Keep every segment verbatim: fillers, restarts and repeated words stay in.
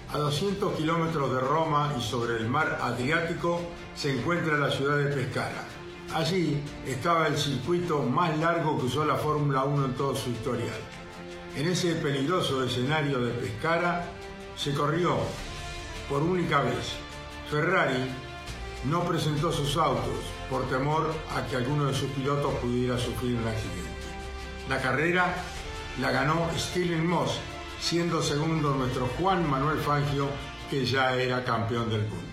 A doscientos kilómetros de Roma y sobre el mar Adriático se encuentra la ciudad de Pescara. Allí estaba el circuito más largo que usó la Fórmula uno en todo su historial. En ese peligroso escenario de Pescara se corrió por única vez. Ferrari no presentó sus autos por temor a que alguno de sus pilotos pudiera sufrir un accidente. La carrera la ganó Stirling Moss, siendo segundo nuestro Juan Manuel Fangio, que ya era campeón del mundo.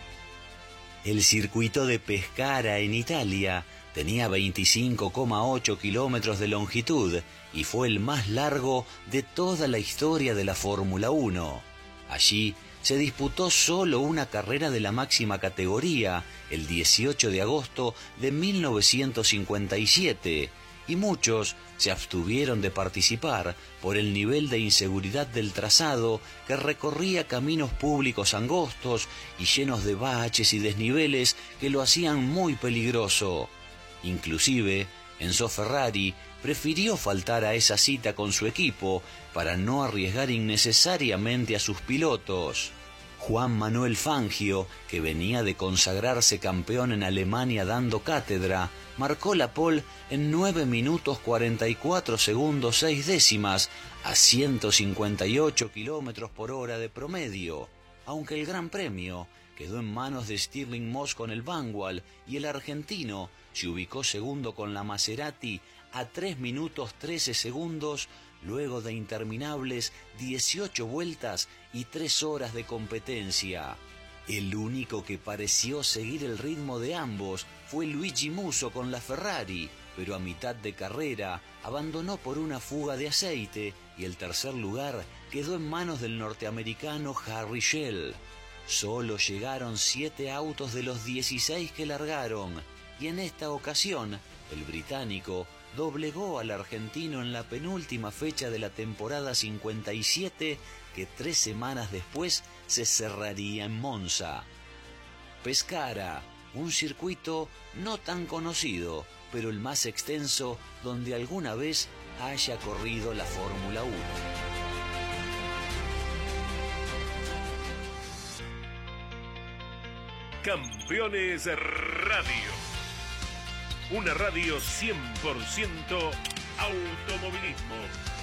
El circuito de Pescara en Italia tenía veinticinco coma ocho kilómetros de longitud y fue el más largo de toda la historia de la Fórmula uno. Allí se disputó solo una carrera de la máxima categoría, el dieciocho de agosto de mil novecientos cincuenta y siete, y muchos se abstuvieron de participar por el nivel de inseguridad del trazado, que recorría caminos públicos angostos y llenos de baches y desniveles que lo hacían muy peligroso. Inclusive, Enzo Ferrari prefirió faltar a esa cita con su equipo para no arriesgar innecesariamente a sus pilotos. Juan Manuel Fangio, que venía de consagrarse campeón en Alemania dando cátedra, marcó la pole en nueve minutos cuarenta y cuatro segundos seis décimas a ciento cincuenta y ocho kilómetros por hora de promedio, aunque el Gran Premio quedó en manos de Stirling Moss con el Vanwall y el argentino se ubicó segundo con la Maserati a tres minutos trece segundos luego de interminables dieciocho vueltas y tres horas de competencia. El único que pareció seguir el ritmo de ambos fue Luigi Musso con la Ferrari, pero a mitad de carrera abandonó por una fuga de aceite y el tercer lugar quedó en manos del norteamericano Harry Schell. Solo llegaron siete autos de los dieciséis que largaron, y en esta ocasión el británico doblegó al argentino en la penúltima fecha de la temporada cincuenta y siete, que tres semanas después se cerraría en Monza. Pescara, un circuito no tan conocido, pero el más extenso donde alguna vez haya corrido la Fórmula uno. Campeones Radio. Una radio cien por ciento automovilismo.